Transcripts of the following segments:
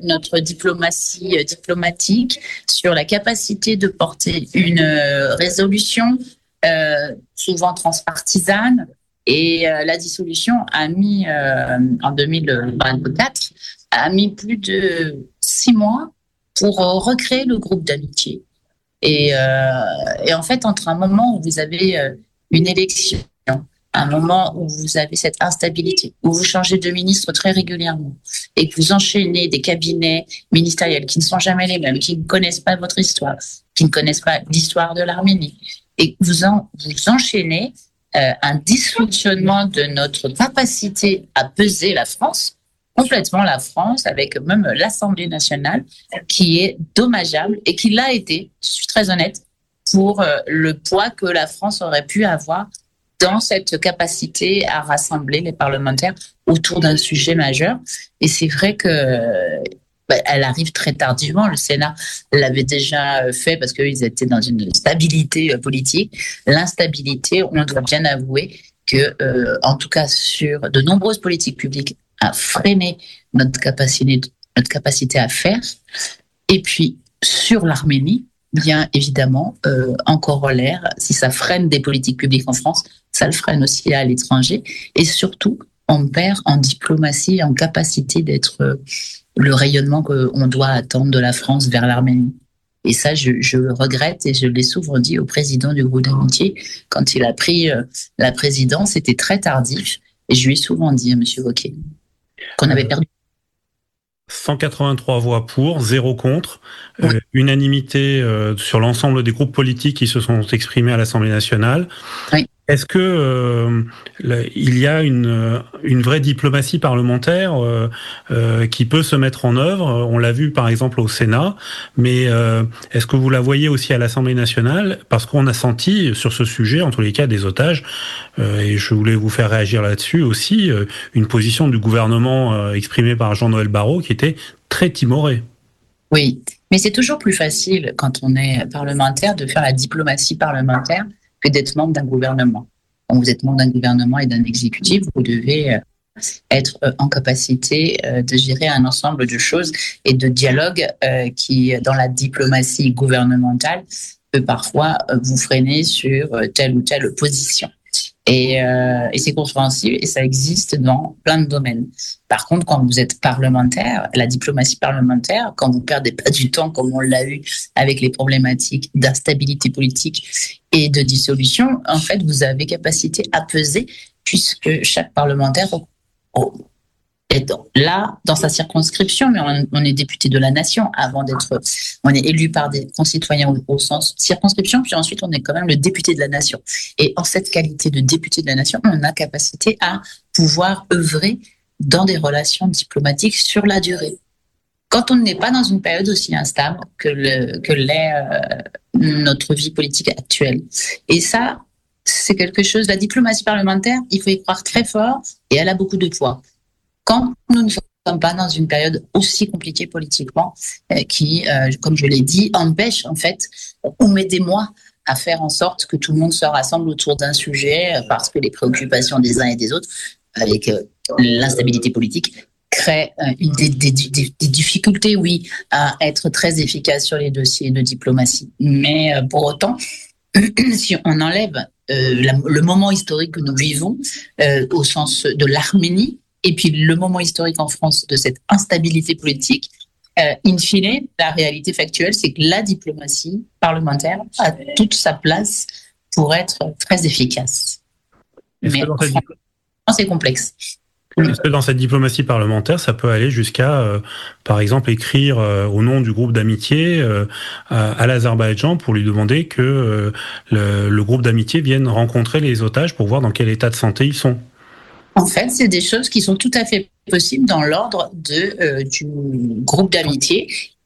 notre diplomatie diplomatique, sur la capacité de porter une résolution souvent transpartisane. Et la dissolution a mis, en 2024, a mis plus de 6 mois pour recréer le groupe d'amitié. Et en fait, entre un moment où vous avez une élection, un moment où vous avez cette instabilité, où vous changez de ministre très régulièrement et que vous enchaînez des cabinets ministériels qui ne sont jamais les mêmes, qui ne connaissent pas votre histoire, qui ne connaissent pas l'histoire de l'Arménie, et vous enchaînez un dysfonctionnement de notre capacité à peser la France, complètement la France, avec même l'Assemblée nationale, qui est dommageable et qui l'a été, je suis très honnête, pour le poids que la France aurait pu avoir dans cette capacité à rassembler les parlementaires autour d'un sujet majeur. Et c'est vrai que elle arrive très tardivement. Le Sénat l'avait déjà fait parce qu'ils étaient dans une stabilité politique. L'instabilité, on doit bien avouer que, en tout cas sur de nombreuses politiques publiques, a freiné notre capacité à faire. Et puis, sur l'Arménie, bien évidemment, en corollaire, si ça freine des politiques publiques en France, ça le freine aussi à l'étranger. Et surtout, on perd en diplomatie, en capacité d'être le rayonnement qu'on doit attendre de la France vers l'Arménie. Et ça, je le regrette, et je l'ai souvent dit au président du groupe d'amitié, quand il a pris la présidence, c'était très tardif. Et je lui ai souvent dit à M. Wauquiez qu'on avait perdu. 183 voix pour, 0 contre, unanimité sur l'ensemble des groupes politiques qui se sont exprimés à l'Assemblée nationale. Oui. Est-ce que il y a une vraie diplomatie parlementaire qui peut se mettre en œuvre? On l'a vu par exemple au Sénat, mais est-ce que vous la voyez aussi à l'Assemblée nationale? Parce qu'on a senti sur ce sujet, en tous les cas des otages, et je voulais vous faire réagir là-dessus aussi, une position du gouvernement exprimée par Jean-Noël Barrot qui était très timorée. Oui, mais c'est toujours plus facile quand on est parlementaire de faire la diplomatie parlementaire que d'être membre d'un gouvernement. Quand vous êtes membre d'un gouvernement et d'un exécutif, vous devez être en capacité de gérer un ensemble de choses et de dialogues qui, dans la diplomatie gouvernementale, peut parfois vous freiner sur telle ou telle position. Et c'est compréhensible, et ça existe dans plein de domaines. Par contre, quand vous êtes parlementaire, la diplomatie parlementaire, quand vous perdez pas du temps comme on l'a eu avec les problématiques d'instabilité politique et de dissolution, en fait, vous avez capacité à peser, puisque chaque parlementaire est là dans sa circonscription, mais on est député de la nation avant d'être, on est élu par des concitoyens au sens circonscription, puis ensuite on est quand même le député de la nation. Et en cette qualité de député de la nation, on a capacité à pouvoir œuvrer dans des relations diplomatiques sur la durée. Quand on n'est pas dans une période aussi instable que l'est notre vie politique actuelle. Et ça, c'est quelque chose, la diplomatie parlementaire, il faut y croire très fort, et elle a beaucoup de poids. Quand nous ne sommes pas dans une période aussi compliquée politiquement, qui, comme je l'ai dit, empêche en fait, ou met des mois à faire en sorte que tout le monde se rassemble autour d'un sujet, parce que les préoccupations des uns et des autres, avec l'instabilité politique, créent des difficultés, oui, à être très efficace sur les dossiers de diplomatie. Mais pour autant, si on enlève le moment historique que nous vivons, au sens de l'Arménie, et puis le moment historique en France de cette instabilité politique, in fine, la réalité factuelle, c'est que la diplomatie parlementaire a toute sa place pour être très efficace. Mais c'est complexe. Est-ce que dans cette diplomatie parlementaire, ça peut aller jusqu'à, par exemple, écrire au nom du groupe d'amitié à l'Azerbaïdjan pour lui demander que le groupe d'amitié vienne rencontrer les otages pour voir dans quel état de santé ils sont? En fait, c'est des choses qui sont tout à fait possibles dans l'ordre du groupe d'amitié,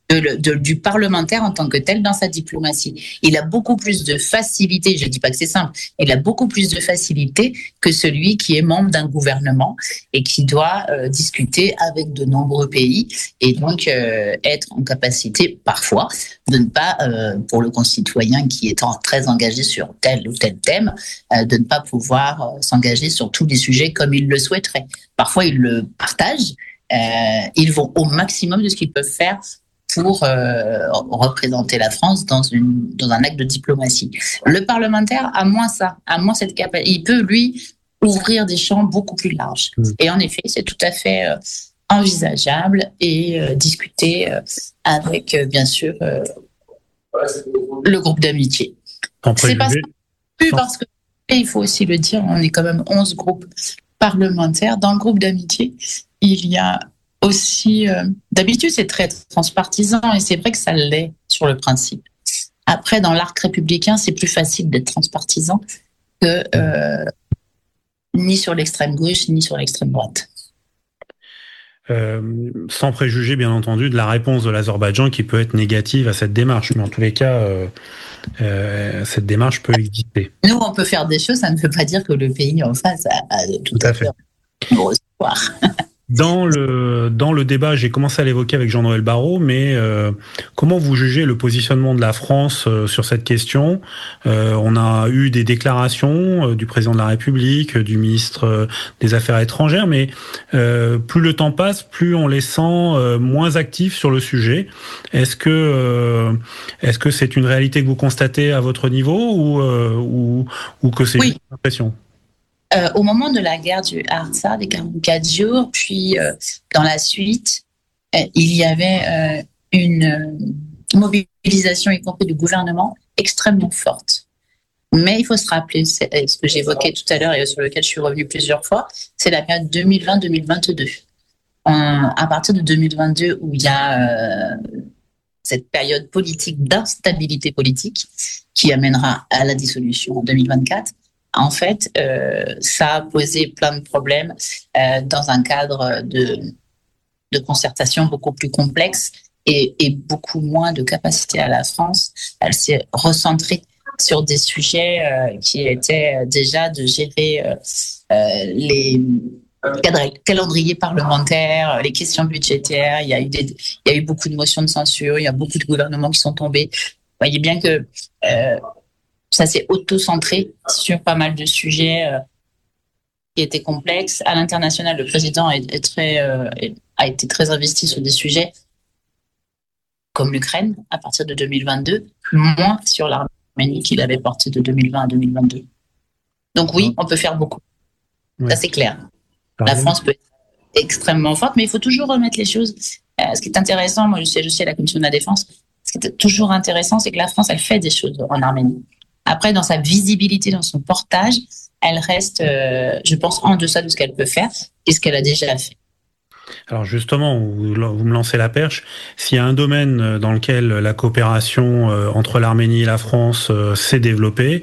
du parlementaire en tant que tel dans sa diplomatie. Il a beaucoup plus de facilité, je ne dis pas que c'est simple, il a beaucoup plus de facilité que celui qui est membre d'un gouvernement et qui doit discuter avec de nombreux pays et donc être en capacité parfois de ne pas, pour le concitoyen qui est très engagé sur tel ou tel thème, de ne pas pouvoir s'engager sur tous les sujets comme il le souhaiterait. Parfois, il le partage, ils vont au maximum de ce qu'ils peuvent faire pour représenter la France dans un acte de diplomatie. Le parlementaire a moins ça, a moins cette capacité. Il peut, lui, ouvrir des champs beaucoup plus larges. Et en effet, c'est tout à fait envisageable et discuter avec, bien sûr, le groupe d'amitié. C'est pas ça, plus parce que, et il faut aussi le dire, on est quand même 11 groupes parlementaires. Dans le groupe d'amitié, il y a aussi, d'habitude, c'est très transpartisan et c'est vrai que ça l'est sur le principe. Après, dans l'arc républicain, c'est plus facile d'être transpartisan que ni sur l'extrême gauche ni sur l'extrême droite. Sans préjuger, bien entendu, de la réponse de l'Azerbaïdjan qui peut être négative à cette démarche, mais en tous les cas, cette démarche peut exister. Nous, on peut faire des choses, ça ne veut pas dire que le pays en face a tout à fait recevoir. Dans le débat, j'ai commencé à l'évoquer avec Jean-Noël Barrot, mais comment vous jugez le positionnement de la France sur cette question ? On a eu des déclarations du président de la République, du ministre des Affaires étrangères, mais plus le temps passe, plus on les sent moins actifs sur le sujet. Est-ce que c'est une réalité que vous constatez à votre niveau ou que c'est une impression ? Au moment de la guerre du Artsakh, des 44 jours, puis dans la suite, il y avait une mobilisation, y compris du gouvernement, extrêmement forte. Mais il faut se rappeler, ce que j'évoquais tout à l'heure et sur lequel je suis revenue plusieurs fois, c'est la période 2020-2022. À partir de 2022, où il y a cette période politique d'instabilité politique qui amènera à la dissolution en 2024, en fait, ça a posé plein de problèmes dans un cadre de concertation beaucoup plus complexe et beaucoup moins de capacité à la France. Elle s'est recentrée sur des sujets qui étaient déjà de gérer les calendriers parlementaires, les questions budgétaires. Il y a eu beaucoup de motions de censure, il y a beaucoup de gouvernements qui sont tombés. Vous voyez bien que ça s'est auto-centré sur pas mal de sujets qui étaient complexes. À l'international, le président a été très investi sur des sujets comme l'Ukraine à partir de 2022, moins sur l'Arménie qu'il avait porté de 2020 à 2022. Donc oui, on peut faire beaucoup. Oui. Ça, c'est clair. La France peut être extrêmement forte, mais il faut toujours remettre les choses. Ce qui est intéressant, moi je suis à la Commission de la Défense, ce qui est toujours intéressant, c'est que la France, elle fait des choses en Arménie. Après, dans sa visibilité, dans son portage, elle reste, je pense, en deçà de ce qu'elle peut faire et ce qu'elle a déjà fait. Alors justement, vous me lancez la perche. S'il y a un domaine dans lequel la coopération entre l'Arménie et la France s'est développée,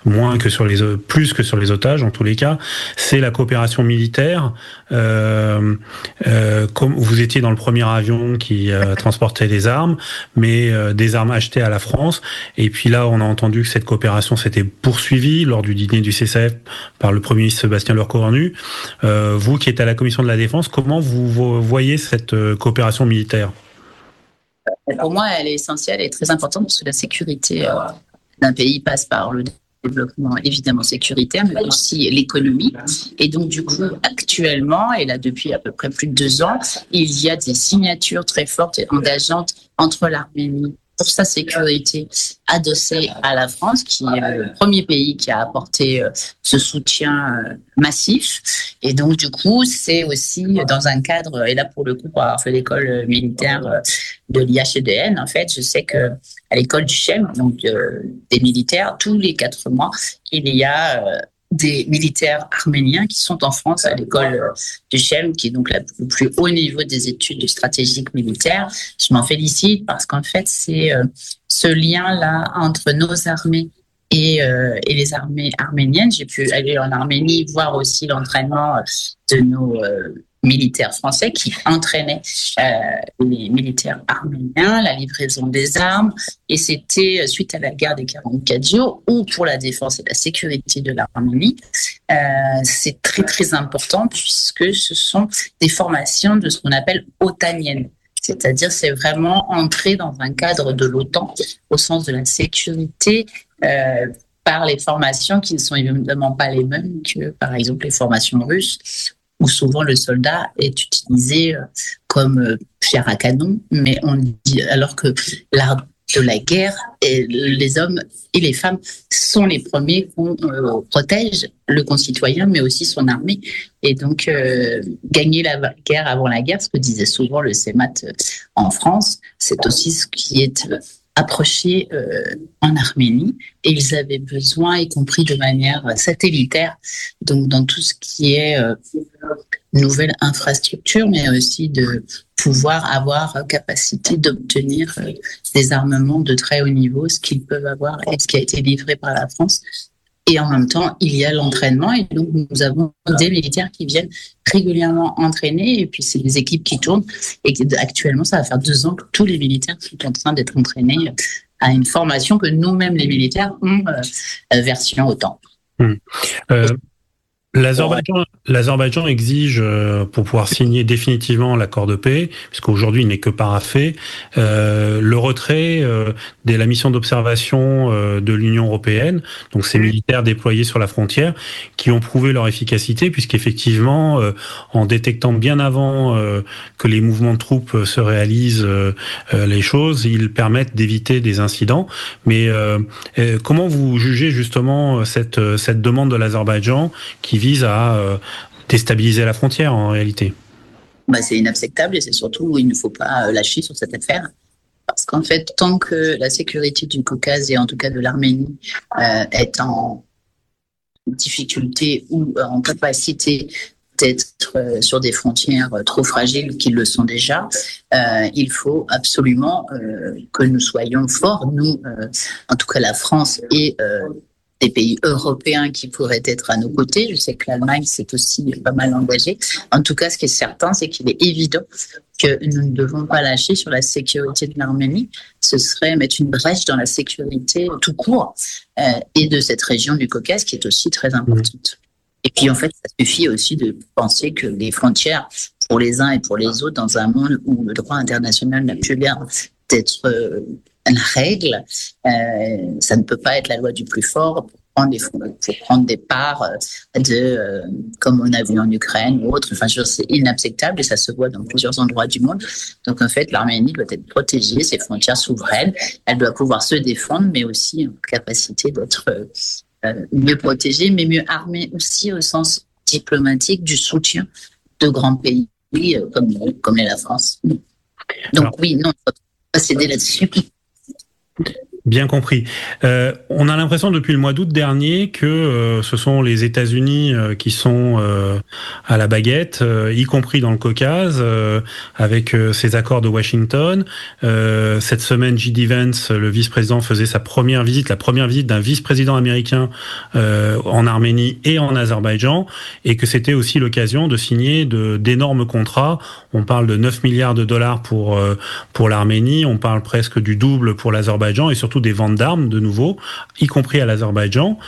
plus que sur les otages en tous les cas, c'est la coopération militaire. Comme vous étiez dans le premier avion qui transportait des armes, mais des armes achetées à la France. Et puis là, on a entendu que cette coopération s'était poursuivie lors du dîner du CCAF par le Premier ministre Sébastien Lecornu. Vous qui êtes à la Commission de la Défense, comment vous voyez cette coopération militaire ? Pour moi, elle est essentielle et très importante parce que la sécurité d'un pays passe par le développement évidemment sécuritaire, mais aussi l'économie. Et donc, du coup, actuellement, et là depuis à peu près plus de 2 ans, il y a des signatures très fortes et engageantes entre l'Arménie pour sa sécurité adossée à la France, qui est le premier pays qui a apporté ce soutien massif. Et donc, du coup, c'est aussi dans un cadre, et là, pour le coup, pour avoir fait l'école militaire de l'IHEDN, en fait, je sais que à l'école du CHEM, donc des militaires, tous les 4 mois, il y a des militaires arméniens qui sont en France à l'école du CHEM, qui est donc le plus haut niveau des études stratégiques militaires. Je m'en félicite parce qu'en fait, c'est ce lien-là entre nos armées et les armées arméniennes. J'ai pu aller en Arménie voir aussi l'entraînement de nos militaires français qui entraînaient les militaires arméniens, la livraison des armes, et c'était suite à la guerre des 44 jours ou pour la défense et la sécurité de l'Arménie. C'est très très important puisque ce sont des formations de ce qu'on appelle otaniennes. C'est-à-dire, c'est vraiment entrer dans un cadre de l'OTAN au sens de la sécurité par les formations qui ne sont évidemment pas les mêmes que, par exemple, les formations russes où souvent le soldat est utilisé comme chair à canon, mais on dit alors que l'art de la guerre, et les hommes et les femmes sont les premiers qu'on protège le concitoyen, mais aussi son armée. Et donc, gagner la guerre avant la guerre, ce que disait souvent le CEMAT en France, c'est aussi ce qui est approché en Arménie. Et ils avaient besoin, y compris de manière satellitaire, donc dans tout ce qui est nouvelle infrastructure, mais aussi de pouvoir avoir capacité d'obtenir des armements de très haut niveau, ce qu'ils peuvent avoir et ce qui a été livré par la France. Et en même temps, il y a l'entraînement. Et donc, nous avons des militaires qui viennent régulièrement entraîner. Et puis, c'est des équipes qui tournent. Et actuellement, ça va faire 2 ans que tous les militaires sont en train d'être entraînés à une formation que nous-mêmes, les militaires, ont version OTAN. L'Azerbaïdjan exige, pour pouvoir signer définitivement l'accord de paix, puisqu'aujourd'hui il n'est que paraphé, le retrait de la mission d'observation de l'Union européenne, donc ces militaires déployés sur la frontière, qui ont prouvé leur efficacité, puisqu'effectivement, en détectant bien avant que les mouvements de troupes se réalisent les choses, ils permettent d'éviter des incidents. Mais comment vous jugez justement cette demande de l'Azerbaïdjan qui vise à déstabiliser la frontière en réalité? C'est inacceptable et c'est surtout il ne faut pas lâcher sur cette affaire. Parce qu'en fait, tant que la sécurité du Caucase et en tout cas de l'Arménie est en difficulté ou en capacité d'être sur des frontières trop fragiles qu'ils le sont déjà, il faut absolument que nous soyons forts, nous, en tout cas la France et des pays européens qui pourraient être à nos côtés. Je sais que l'Allemagne s'est aussi pas mal engagée. En tout cas, ce qui est certain, c'est qu'il est évident que nous ne devons pas lâcher sur la sécurité de l'Arménie. Ce serait mettre une brèche dans la sécurité tout court et de cette région du Caucase qui est aussi très importante. Et puis, en fait, ça suffit aussi de penser que les frontières pour les uns et pour les autres, dans un monde où le droit international n'a plus l'air d'être la règle, ça ne peut pas être la loi du plus fort pour prendre des parts comme on a vu en Ukraine ou autre. Enfin, c'est inacceptable et ça se voit dans plusieurs endroits du monde. Donc, en fait, l'Arménie doit être protégée, ses frontières souveraines. Elle doit pouvoir se défendre, mais aussi en capacité d'être mieux protégée, mais mieux armée aussi au sens diplomatique du soutien de grands pays comme la France. Donc, oui, non, il ne faut pas céder là-dessus. Bien compris. On a l'impression depuis le mois d'août dernier que ce sont les États-Unis qui sont à la baguette, y compris dans le Caucase, avec ces accords de Washington. Cette semaine, J.D. Vance, le vice-président, faisait la première visite d'un vice-président américain en Arménie et en Azerbaïdjan, et que c'était aussi l'occasion de signer d'énormes contrats. On parle de 9 milliards de dollars pour l'Arménie, on parle presque du double pour l'Azerbaïdjan, et surtout des ventes d'armes de nouveau, y compris à l'Azerbaïdjan.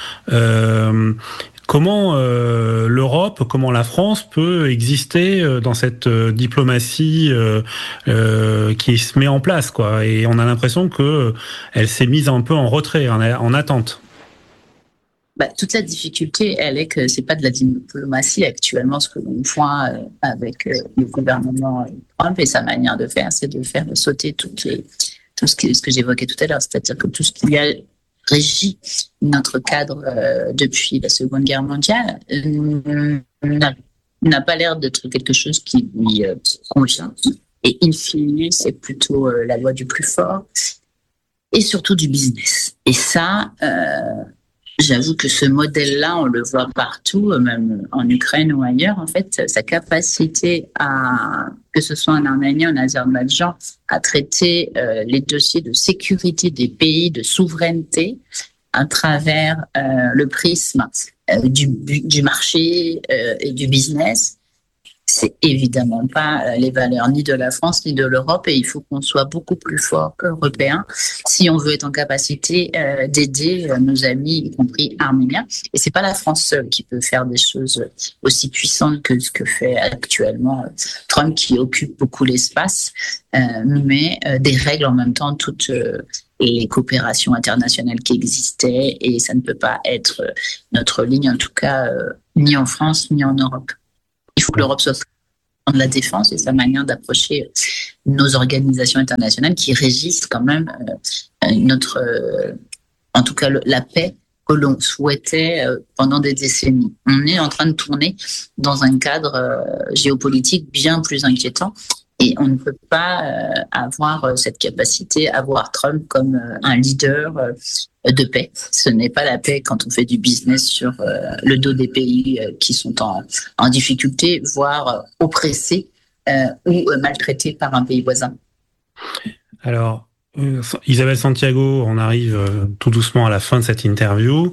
Comment l'Europe, comment la France peut exister dans cette diplomatie qui se met en place, quoi. Et on a l'impression que elle s'est mise un peu en retrait, en attente. Toute la difficulté, elle est que c'est pas de la diplomatie actuellement. Ce que l'on voit avec le gouvernement Trump et sa manière de faire, c'est de faire sauter tout ce que j'évoquais tout à l'heure, c'est-à-dire que tout ce qui a régi notre cadre depuis la Seconde Guerre mondiale n'a pas l'air d'être quelque chose qui lui convient. Et in fine, c'est plutôt la loi du plus fort et surtout du business. Et ça, j'avoue que ce modèle-là, on le voit partout, même en Ukraine ou ailleurs. En fait, sa capacité que ce soit en Arménie, en Azerbaïdjan, à traiter les dossiers de sécurité des pays, de souveraineté, à travers le prisme du marché et du business, c'est évidemment pas les valeurs ni de la France ni de l'Europe, et il faut qu'on soit beaucoup plus fort qu'Européens si on veut être en capacité d'aider nos amis, y compris arméniens. Et c'est pas la France seule qui peut faire des choses aussi puissantes que ce que fait actuellement Trump, qui occupe beaucoup l'espace, mais des règles en même temps, toutes les coopérations internationales qui existaient, et ça ne peut pas être notre ligne, en tout cas ni en France ni en Europe. Il faut que l'Europe soit de la défense et sa manière d'approcher nos organisations internationales qui régissent quand même en tout cas la paix que l'on souhaitait pendant des décennies. On est en train de tourner dans un cadre géopolitique bien plus inquiétant. Et on ne peut pas avoir cette capacité, avoir Trump comme un leader de paix. Ce n'est pas la paix quand on fait du business sur le dos des pays qui sont en difficulté, voire oppressés ou maltraités par un pays voisin. Alors, Isabelle Santiago, on arrive tout doucement à la fin de cette interview.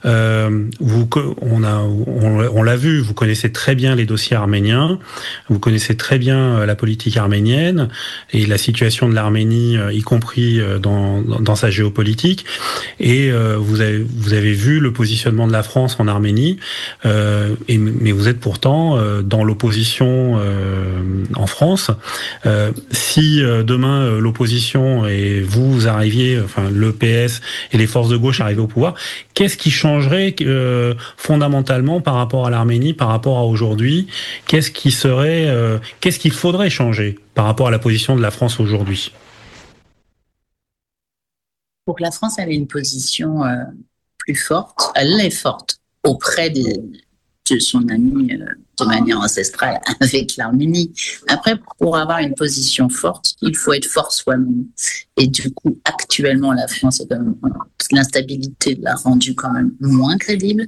On l'a vu, vous connaissez très bien les dossiers arméniens, vous connaissez très bien la politique arménienne et la situation de l'Arménie, y compris dans sa géopolitique. Et vous avez vu le positionnement de la France en Arménie, mais vous êtes pourtant dans l'opposition en France. Si demain l'opposition et vous arriviez, enfin le PS et les forces de gauche arrivaient au pouvoir, qu'est-ce qui changerait fondamentalement par rapport à l'Arménie, par rapport à aujourd'hui? Qu'est-ce qu'il faudrait changer par rapport à la position de la France aujourd'hui? Pour que la France ait une position plus forte, elle est forte auprès de son ami de manière ancestrale avec l'Arménie. Après, pour avoir une position forte, il faut être fort soi-même. Et du coup, actuellement, la France, l'instabilité l'a rendue quand même moins crédible.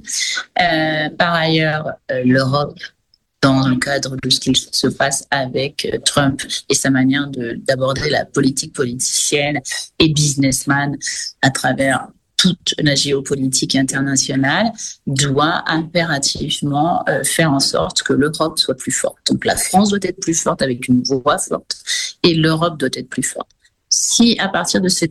Par ailleurs, l'Europe, dans le cadre de ce qu'il se passe avec Trump et sa manière d'aborder la politique politicienne et businessman à travers toute la géopolitique internationale, doit impérativement faire en sorte que l'Europe soit plus forte. Donc la France doit être plus forte avec une voix forte et l'Europe doit être plus forte. Si à partir de cette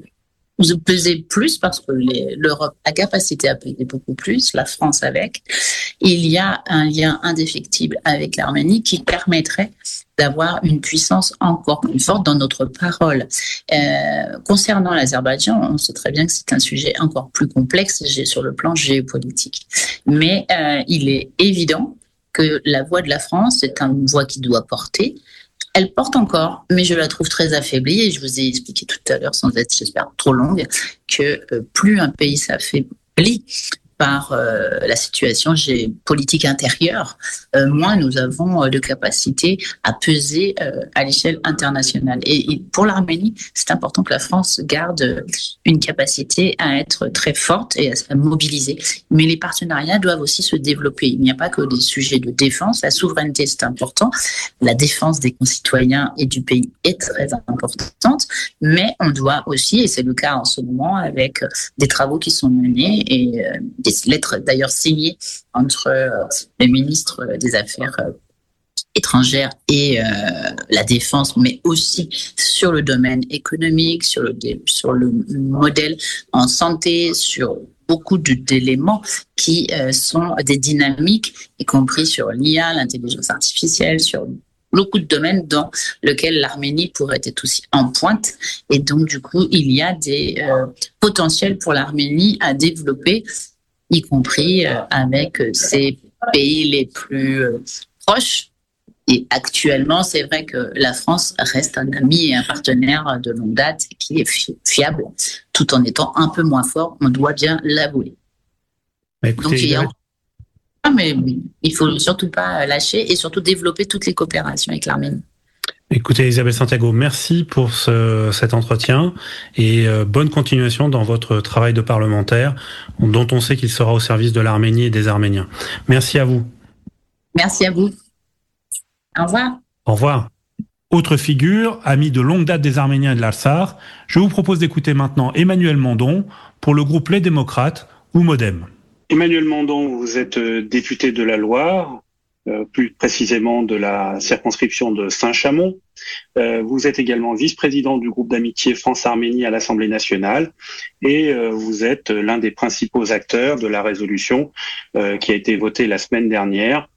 peser plus, parce que l'Europe a capacité à payer beaucoup plus, la France avec, il y a un lien indéfectible avec l'Arménie qui permettrait d'avoir une puissance encore plus forte dans notre parole. Concernant l'Azerbaïdjan, on sait très bien que c'est un sujet encore plus complexe sur le plan géopolitique. Mais il est évident que la voix de la France est une voix qui doit porter. Elle porte encore, mais je la trouve très affaiblie et je vous ai expliqué tout à l'heure, sans être, j'espère, trop longue, que plus un pays s'affaiblit par la situation politique intérieure, moins nous avons de capacité à peser à l'échelle internationale. Et pour l'Arménie, c'est important que la France garde une capacité à être très forte et à se mobiliser. Mais les partenariats doivent aussi se développer. Il n'y a pas que des sujets de défense. La souveraineté, c'est important. La défense des concitoyens et du pays est très importante. Mais on doit aussi, et c'est le cas en ce moment, avec des travaux qui sont menés et des lettres d'ailleurs signées entre le ministre des Affaires étrangères et la défense, mais aussi sur le domaine économique, sur le modèle en santé, sur beaucoup d'éléments qui sont des dynamiques, y compris sur l'IA, l'intelligence artificielle, sur beaucoup de domaines dans lesquels l'Arménie pourrait être aussi en pointe. Et donc, du coup, il y a des potentiels pour l'Arménie à développer, y compris avec ses pays les plus proches. Et actuellement, c'est vrai que la France reste un ami et un partenaire de longue date qui est fiable, tout en étant un peu moins fort, on doit bien l'avouer. Écoutez, donc, mais il faut surtout pas lâcher et surtout développer toutes les coopérations avec l'Arménie. Écoutez, Isabelle Santiago, merci pour cet entretien et bonne continuation dans votre travail de parlementaire, dont on sait qu'il sera au service de l'Arménie et des Arméniens. Merci à vous. Merci à vous. Au revoir. Au revoir. Autre figure, ami de longue date des Arméniens et de l'Artsakh, je vous propose d'écouter maintenant Emmanuel Mandon pour le groupe Les Démocrates ou MoDem. Emmanuel Mandon, vous êtes député de la Loire, plus précisément de la circonscription de Saint-Chamond. Vous êtes également vice-président du groupe d'amitié France-Arménie à l'Assemblée nationale et vous êtes l'un des principaux acteurs de la résolution qui a été votée la semaine dernière,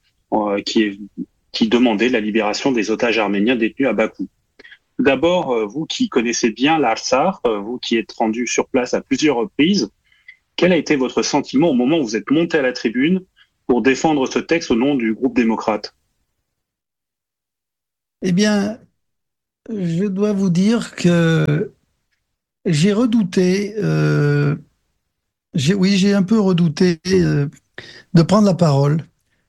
qui demandait la libération des otages arméniens détenus à Bakou. Tout d'abord, vous qui connaissez bien l'Artsakh, vous qui êtes rendu sur place à plusieurs reprises, quel a été votre sentiment au moment où vous êtes monté à la tribune pour défendre ce texte au nom du groupe démocrate ? Eh bien, je dois vous dire que j'ai redouté, j'ai un peu redouté de prendre la parole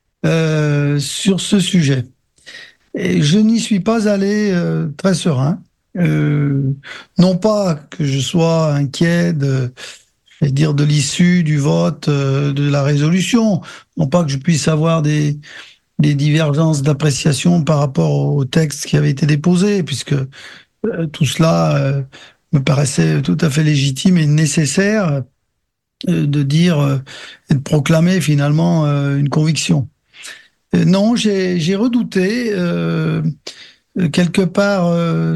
sur ce sujet. Et je n'y suis pas allé très serein. Euh, non pas que je sois inquiet je vais dire, de l'issue du vote de la résolution, non pas que je puisse avoir des divergences d'appréciation par rapport au texte qui avait été déposé, puisque tout cela me paraissait tout à fait légitime et nécessaire de dire et de proclamer finalement une conviction. Non, j'ai redouté quelque part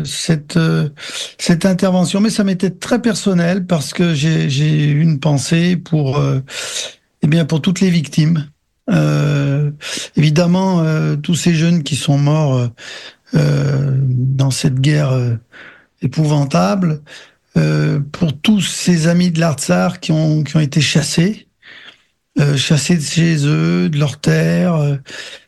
cette intervention, mais ça m'était très personnel parce que j'ai une pensée pour eh bien pour toutes les victimes. Évidemment, tous ces jeunes qui sont morts dans cette guerre épouvantable, pour tous ces amis de l'Artsar qui ont été chassés, chassés de chez eux, de leurs terres,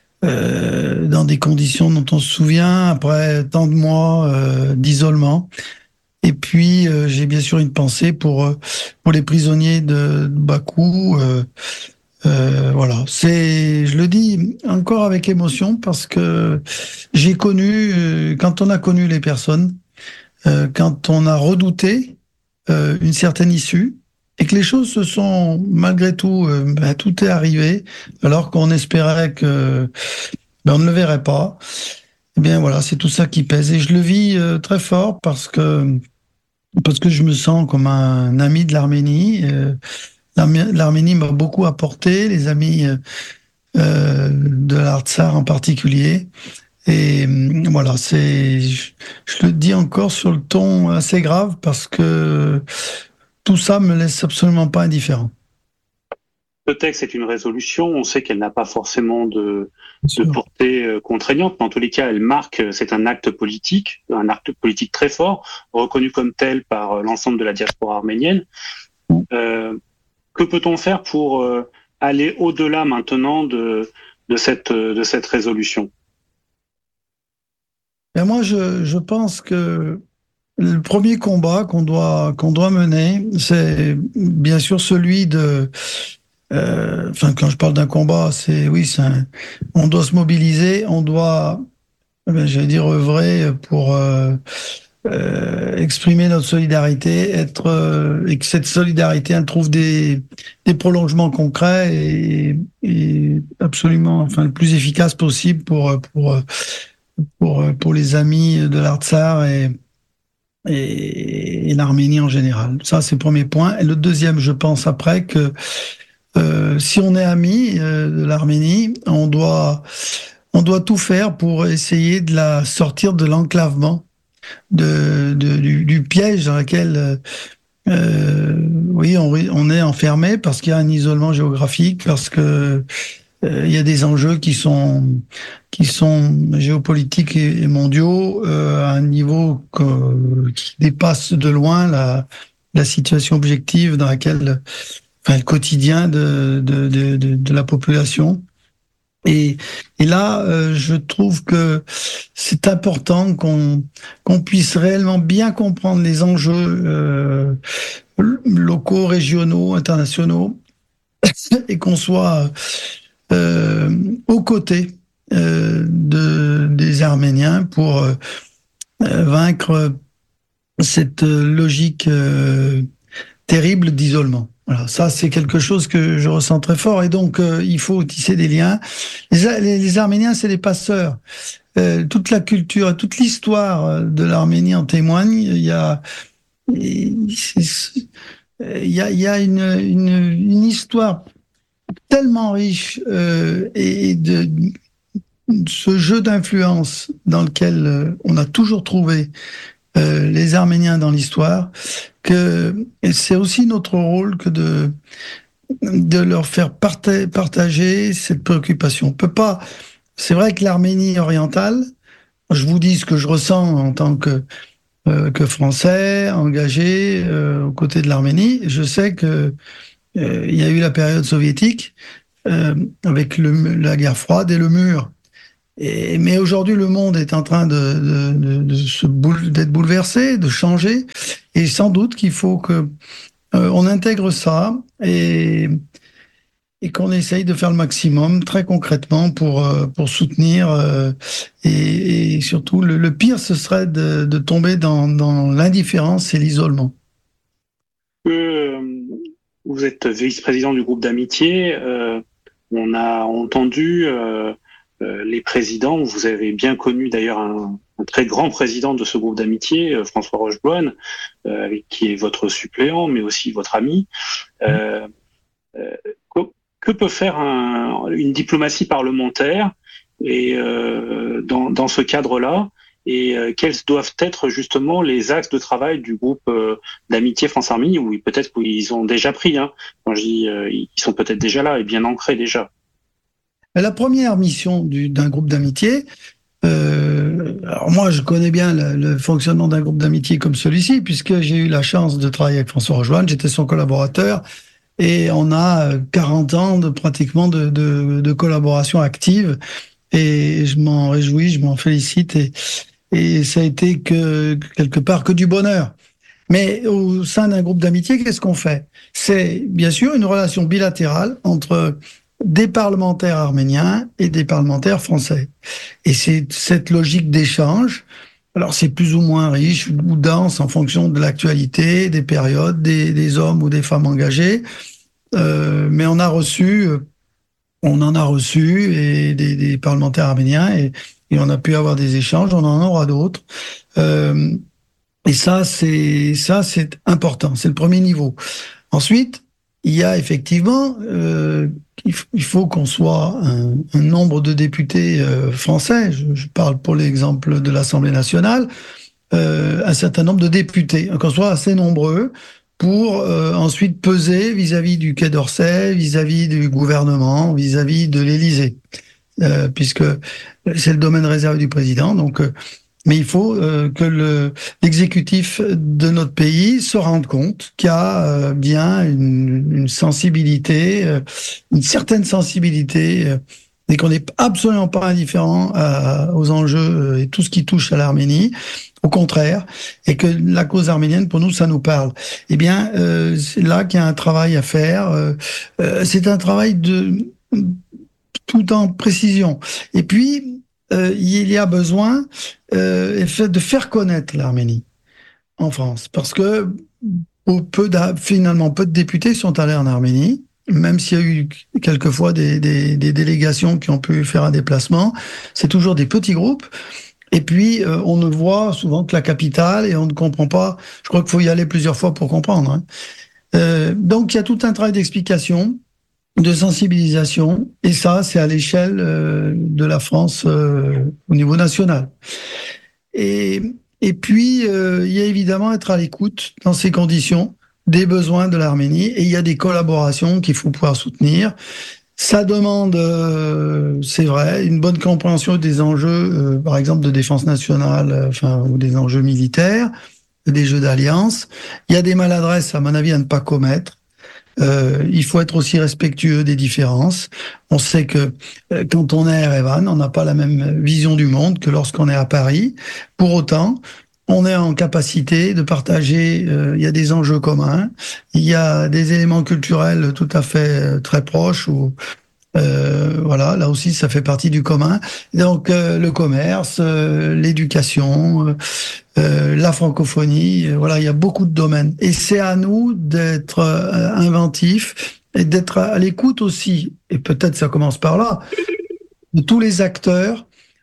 dans des conditions dont on se souvient, après tant de mois d'isolement. Et puis, j'ai bien sûr une pensée pour les prisonniers de Bakou. Voilà, je le dis encore avec émotion parce que j'ai connu, quand on a connu les personnes, quand on a redouté une certaine issue et que les choses se sont malgré tout, tout est arrivé alors qu'on espérait que on ne le verrait pas. Eh bien voilà, c'est tout ça qui pèse et je le vis très fort parce que je me sens comme un ami de l'Arménie. L'Arménie m'a beaucoup apporté, les amis de l'Artsar en particulier. Et voilà, je le dis encore sur le ton assez grave parce que tout ça me laisse absolument pas indifférent. Le texte est une résolution. On sait qu'elle n'a pas forcément de portée contraignante, mais en tous les cas, elle marque, c'est un acte politique très fort, reconnu comme tel par l'ensemble de la diaspora arménienne. Que peut-on faire pour aller au-delà maintenant de cette résolution? Et moi, je pense que le premier combat qu'on doit mener, c'est bien sûr celui enfin, quand je parle d'un combat, on doit se mobiliser, on doit, j'allais dire, œuvrer pour exprimer notre solidarité, et que cette solidarité elle trouve des prolongements concrets et absolument, enfin, le plus efficace possible pour les amis de l'Artsar et l'Arménie en général. Ça, c'est le premier point. Et le deuxième, je pense après que si on est amis de l'Arménie, on doit tout faire pour essayer de la sortir de l'enclavement, du piège dans lequel oui, on est enfermé parce qu'il y a un isolement géographique, parce que il y a des enjeux qui sont géopolitiques et mondiaux à un niveau qui dépasse de loin la situation objective dans laquelle, enfin, le quotidien de la population. Et là, je trouve que c'est important qu'on puisse réellement bien comprendre les enjeux locaux, régionaux, internationaux, et qu'on soit aux côtés des Arméniens pour vaincre cette logique terrible d'isolement. Voilà, ça c'est quelque chose que je ressens très fort et donc il faut tisser des liens. Les Arméniens, c'est des passeurs. Toute la culture, toute l'histoire de l'Arménie en témoigne. Il y a une histoire tellement riche et de ce jeu d'influence dans lequel on a toujours trouvé les Arméniens dans l'histoire, et c'est aussi notre rôle que de leur faire partager cette préoccupation. On peut pas. C'est vrai que l'Arménie orientale, je vous dis ce que je ressens en tant que Français engagé aux côtés de l'Arménie. Je sais que il y a eu la période soviétique avec la guerre froide et le mur. Mais aujourd'hui, le monde est en train d'être bouleversé, de changer, et sans doute qu'il faut que on intègre ça et qu'on essaye de faire le maximum très concrètement pour soutenir et surtout le pire ce serait de tomber dans l'indifférence et l'isolement. Vous êtes vice-président du groupe d'amitié. On a entendu les présidents. Vous avez bien connu d'ailleurs un très grand président de ce groupe d'amitié, François Rochebonne, qui est votre suppléant, mais aussi votre ami. Que peut faire une diplomatie parlementaire et dans ce cadre-là, et quels doivent être justement les axes de travail du groupe d'amitié France-Arménie, ou peut-être qu'ils ont déjà pris, hein. Quand je dis ils sont peut-être déjà là et bien ancrés déjà. La première mission d'un groupe d'amitié, alors moi je connais bien le fonctionnement d'un groupe d'amitié comme celui-ci, puisque j'ai eu la chance de travailler avec François Rochebonne, j'étais son collaborateur, et on a 40 ans pratiquement de collaboration active, et je m'en réjouis, je m'en félicite, et ça a été quelque part que du bonheur. Mais au sein d'un groupe d'amitié, qu'est-ce qu'on fait? C'est bien sûr une relation bilatérale entre des parlementaires arméniens et des parlementaires français. Et c'est cette logique d'échange. Alors c'est plus ou moins riche ou dense en fonction de l'actualité, des périodes, des hommes ou des femmes engagés. Mais on en a reçu et des parlementaires arméniens et on a pu avoir des échanges, on en aura d'autres. Et ça c'est important, c'est le premier niveau. Ensuite, il y a effectivement, il faut qu'on soit un nombre de députés français, je parle pour l'exemple de l'Assemblée nationale, un certain nombre de députés, qu'on soit assez nombreux pour ensuite peser vis-à-vis du Quai d'Orsay, vis-à-vis du gouvernement, vis-à-vis de l'Élysée, puisque c'est le domaine réservé du président. Donc, mais il faut que l'exécutif de notre pays se rende compte qu'il y a bien une sensibilité, une certaine sensibilité, et qu'on n'est absolument pas indifférent aux enjeux et tout ce qui touche à l'Arménie. Au contraire, et que la cause arménienne, pour nous, ça nous parle. Eh bien, c'est là qu'il y a un travail à faire. C'est un travail tout en précision. Et puis, il y a besoin de faire connaître l'Arménie en France, parce que finalement, peu de députés sont allés en Arménie, même s'il y a eu quelquefois des délégations qui ont pu faire un déplacement. C'est toujours des petits groupes. Et puis, on ne voit souvent que la capitale et on ne comprend pas. Je crois qu'il faut y aller plusieurs fois pour comprendre, hein. Donc, il y a tout un travail d'explication, de sensibilisation, et ça, c'est à l'échelle de la France au niveau national. Et puis, il y a évidemment être à l'écoute dans ces conditions des besoins de l'Arménie, et il y a des collaborations qu'il faut pouvoir soutenir. Ça demande, c'est vrai, une bonne compréhension des enjeux, par exemple de défense nationale, ou des enjeux militaires, des jeux d'alliance. Il y a des maladresses, à mon avis, à ne pas commettre. Il faut être aussi respectueux des différences. On sait que quand on est à Erevan, on n'a pas la même vision du monde que lorsqu'on est à Paris. Pour autant, on est en capacité de partager, il y a des enjeux communs, il y a des éléments culturels tout à fait très proches, ou voilà, là aussi ça fait partie du commun. Donc le commerce, l'éducation, la francophonie, voilà, il y a beaucoup de domaines. Et c'est à nous d'être inventifs et d'être à l'écoute aussi, et peut-être ça commence par là, de tous les acteurs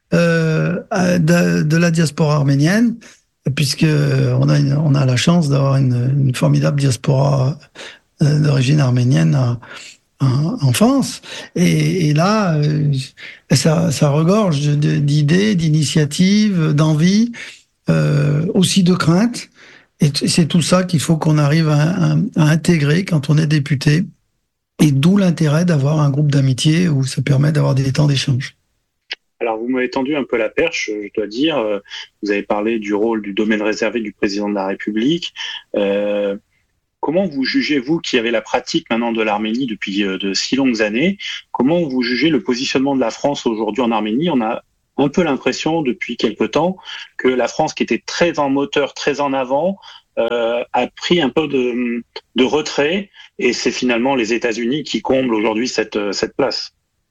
de la diaspora arménienne, puisque on a la chance d'avoir une formidable diaspora d'origine arménienne en France, et là ça regorge d'idées, d'initiatives, d'envie, aussi de craintes, et c'est tout ça qu'il faut qu'on arrive à intégrer quand on est député, et d'où l'intérêt d'avoir un groupe d'amitié où ça permet d'avoir des temps d'échange. Alors, vous m'avez tendu un peu la perche, je dois dire. Vous avez parlé du rôle du domaine réservé du président de la République. Comment vous jugez, vous qui avez la pratique maintenant de l'Arménie depuis de si longues années, comment vous jugez le positionnement de la France aujourd'hui en Arménie? On a un peu l'impression depuis quelque temps que la France, qui était très en moteur, très en avant, a pris un peu de retrait, et c'est finalement les États-Unis qui comblent aujourd'hui cette place.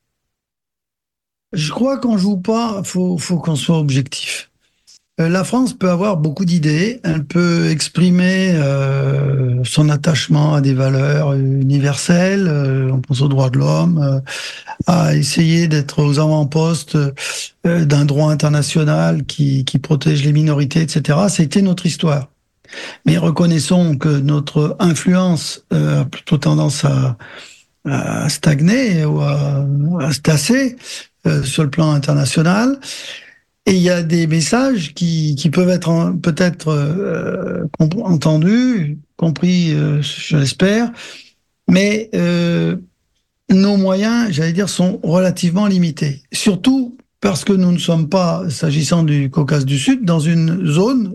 Je crois qu'on joue pas, faut qu'on soit objectif. La France peut avoir beaucoup d'idées, elle peut exprimer son attachement à des valeurs universelles, on pense aux droits de l'homme, à essayer d'être aux avant-postes d'un droit international qui protège les minorités, etc. C'était notre histoire. Mais reconnaissons que notre influence a plutôt tendance à stagner ou à se tasser sur le plan international. Et il y a des messages qui peuvent être peut-être entendus, compris, je l'espère, mais nos moyens, j'allais dire, sont relativement limités. Surtout parce que nous ne sommes pas, s'agissant du Caucase du Sud, dans une zone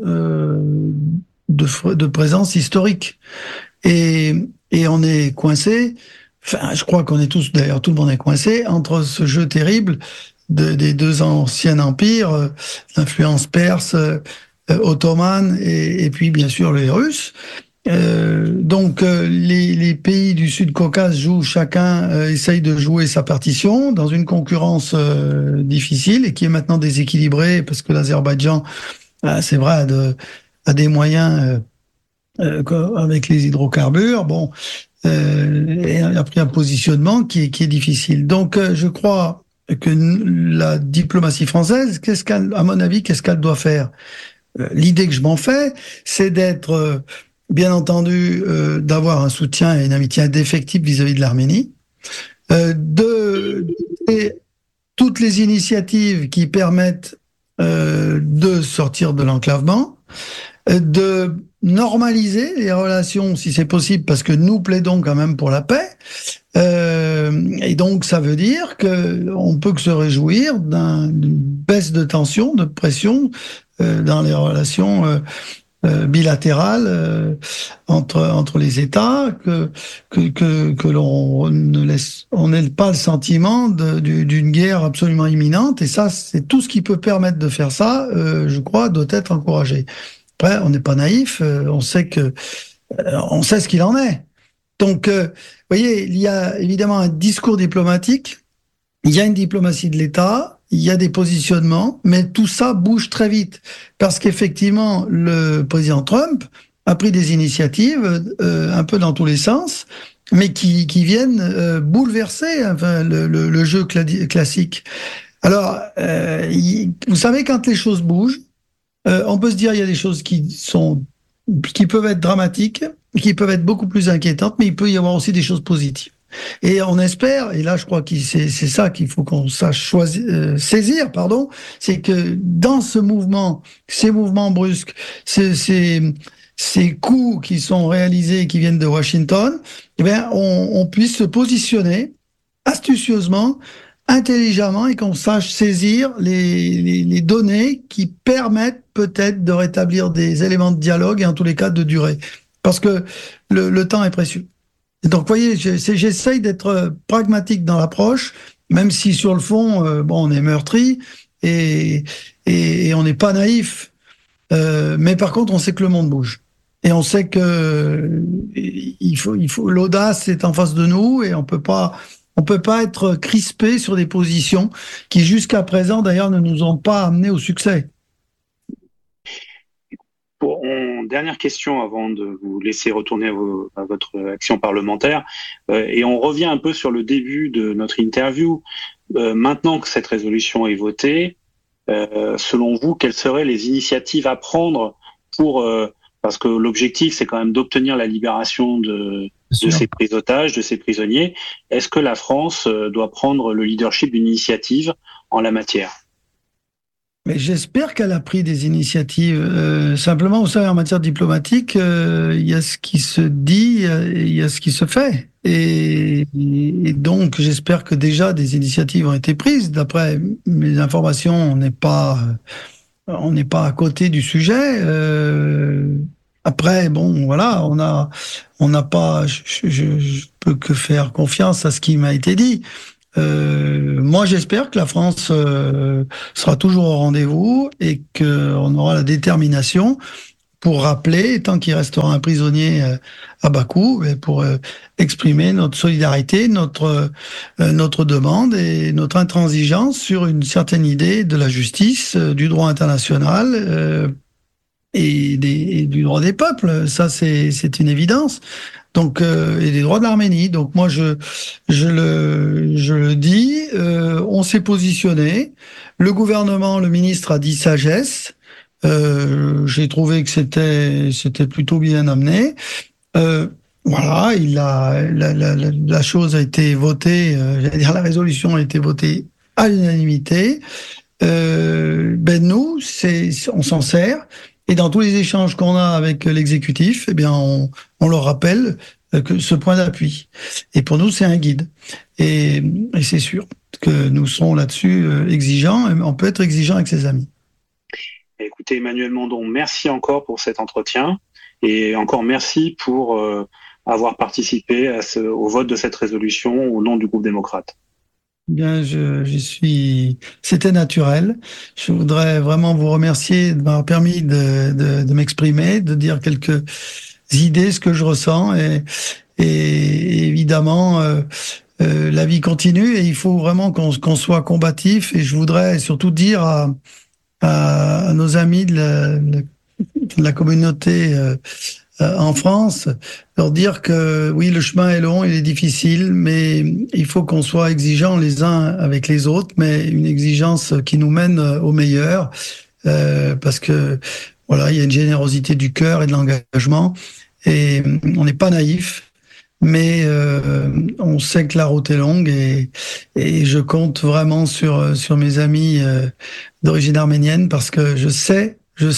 de présence historique. Et on est coincé, enfin, je crois qu'on est tous, d'ailleurs, tout le monde est coincé entre ce jeu terrible des deux anciens empires, l'influence perse, ottomane et puis bien sûr les Russes. Donc les pays du Sud-Caucase jouent, chacun essaye de jouer sa partition dans une concurrence difficile et qui est maintenant déséquilibrée parce que l'Azerbaïdjan, c'est vrai, a des moyens avec les hydrocarbures. Bon, et a pris un positionnement qui est difficile. Donc je crois que la diplomatie française, à mon avis, qu'est-ce qu'elle doit faire? L'idée que je m'en fais, c'est d'être, bien entendu, d'avoir un soutien et une amitié indéfectible vis-à-vis de l'Arménie, et toutes les initiatives qui permettent de sortir de l'enclavement, de normaliser les relations si c'est possible, parce que nous plaidons quand même pour la paix. Et donc ça veut dire que on peut que se réjouir d'une baisse de tension, de pression dans les relations bilatérales entre les États, que l'on n'ait pas le sentiment d'une guerre absolument imminente. Et ça, c'est tout ce qui peut permettre de faire ça, je crois, doit être encouragé. Après, on n'est pas naïf, on sait ce qu'il en est. Donc, vous voyez, il y a évidemment un discours diplomatique, il y a une diplomatie de l'État, il y a des positionnements, mais tout ça bouge très vite. Parce qu'effectivement, le président Trump a pris des initiatives un peu dans tous les sens, mais qui viennent bouleverser enfin, le jeu classique. Alors, vous savez, quand les choses bougent, on peut se dire il y a des choses qui peuvent être dramatiques, qui peuvent être beaucoup plus inquiétantes, mais il peut y avoir aussi des choses positives. Et on espère, et là je crois que c'est ça qu'il faut qu'on sache saisir, c'est que dans ces mouvements brusques, ces coups qui sont réalisés, qui viennent de Washington, eh bien, on puisse se positionner astucieusement, intelligemment, et qu'on sache saisir les données qui permettent peut-être de rétablir des éléments de dialogue et en tous les cas de durée. Parce que le temps est précieux. Et donc, vous voyez, j'essaye d'être pragmatique dans l'approche, même si sur le fond, on est meurtri et on n'est pas naïf. Mais par contre, on sait que le monde bouge. Et on sait que l'audace est en face de nous et on peut pas être crispé sur des positions qui, jusqu'à présent, d'ailleurs, ne nous ont pas amenés au succès. Dernière question avant de vous laisser retourner à votre action parlementaire. Et on revient un peu sur le début de notre interview. Maintenant que cette résolution est votée, selon vous, quelles seraient les initiatives à prendre parce que l'objectif, c'est quand même d'obtenir la libération de ces pris otages, de ces prisonniers. Est-ce que la France doit prendre le leadership d'une initiative en la matière? Mais j'espère qu'elle a pris des initiatives. Simplement, vous savez, en matière diplomatique, il y a ce qui se dit et il y a ce qui se fait. Et donc, j'espère que déjà des initiatives ont été prises. D'après mes informations, on n'est pas à côté du sujet. Après, bon, voilà, on n'a pas. Je peux que faire confiance à ce qui m'a été dit. Moi, j'espère que la France sera toujours au rendez-vous et qu'on aura la détermination pour rappeler, tant qu'il restera un prisonnier à Bakou, pour exprimer notre solidarité, notre demande et notre intransigeance sur une certaine idée de la justice, du droit international et du droit des peuples. Ça, c'est une évidence. Donc, et des droits de l'Arménie. Donc, moi, je le dis, on s'est positionné. Le gouvernement, le ministre a dit sagesse. J'ai trouvé que c'était plutôt bien amené. Voilà, la chose a été votée. J'allais dire, la résolution a été votée à l'unanimité. Nous, on s'en sert. Et dans tous les échanges qu'on a avec l'exécutif, eh bien, on leur rappelle que ce point d'appui. Et pour nous, c'est un guide. Et c'est sûr que nous serons là-dessus exigeants. On peut être exigeant avec ses amis. Écoutez, Emmanuel Mandon, merci encore pour cet entretien et encore merci pour avoir participé au vote de cette résolution au nom du groupe démocrate. Bien, c'était naturel. Je voudrais vraiment vous remercier de m'avoir permis de m'exprimer, de dire quelques idées, ce que je ressens et évidemment, la vie continue et il faut vraiment qu'on soit combatif et je voudrais surtout dire à nos amis de la communauté en France, leur dire que oui, le chemin est long, il est difficile, mais il faut qu'on soit exigeants les uns avec les autres, mais une exigence qui nous mène au meilleur, parce que voilà, il y a une générosité du cœur et de l'engagement, et on n'est pas naïf, mais on sait que la route est longue, et je compte vraiment sur mes amis d'origine arménienne, parce que je sais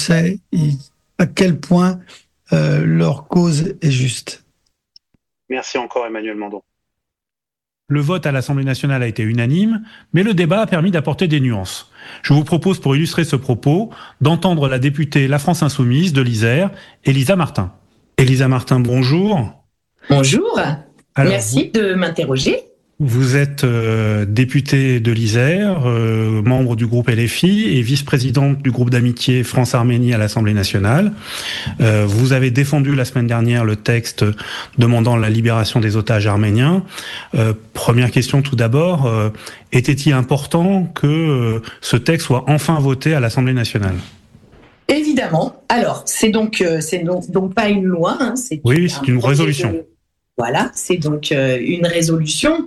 à quel point leur cause est juste. Merci encore Emmanuel Mandon. Le vote à l'Assemblée nationale a été unanime, mais le débat a permis d'apporter des nuances. Je vous propose, pour illustrer ce propos, d'entendre la députée La France Insoumise de l'Isère, Elisa Martin. Elisa Martin, bonjour. Bonjour. Alors, merci de m'interroger. Vous êtes députée de l'Isère, membre du groupe LFI et vice-présidente du groupe d'amitié France-Arménie à l'Assemblée nationale. Vous avez défendu la semaine dernière le texte demandant la libération des otages arméniens. Première question tout d'abord, était-il important que ce texte soit enfin voté à l'Assemblée nationale ? Évidemment. Alors, c'est donc pas une loi. Hein, c'est une résolution. Voilà, c'est donc une résolution.